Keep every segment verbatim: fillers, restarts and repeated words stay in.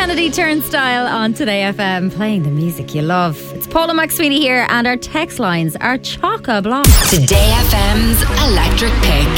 Kennedy Turnstile on Today F M, playing the music you love. It's Paula McSweeney here, and our text lines are chock-a-block. Today F M's Electric Pick.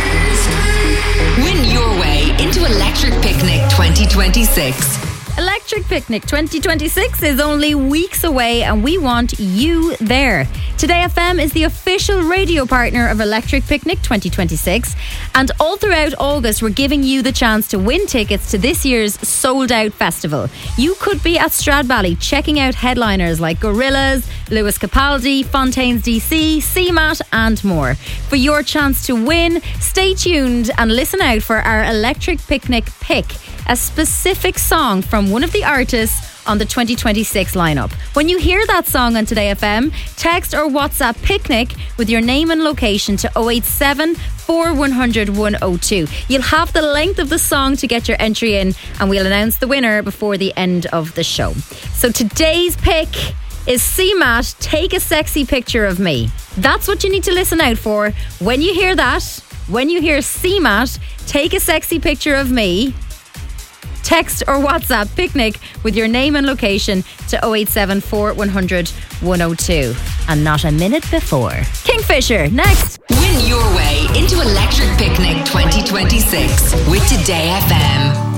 Win your way into Electric Picnic twenty twenty-six. Electric Picnic twenty twenty-six is only weeks away, and we want you there. Today F M is the official radio partner of Electric Picnic twenty twenty-six, and all throughout August we're giving you the chance to win tickets to this year's sold out festival. You could be at Stradbally checking out headliners like Gorillaz, Lewis Capaldi, Fontaines D C, C MAT and more. For your chance to win, stay tuned and listen out for our Electric Picnic pick, a specific song from one of the artists on the twenty twenty-six lineup. When you hear that song on Today F M, text or WhatsApp Picnic with your name and location to oh eight seven, four one zero zero, one oh two. You'll have the length of the song to get your entry in, and we'll announce the winner before the end of the show. So today's pick is C MAT, Take a Sexy Picture of Me. That's what you need to listen out for. When you hear that, when you hear C MAT, Take a Sexy Picture of Me, text or WhatsApp Picnic with your name and location to oh eight seven, four one zero zero, one oh two. And not a minute before. Kingfisher, next. Win your way into Electric Picnic twenty twenty-six with Today F M.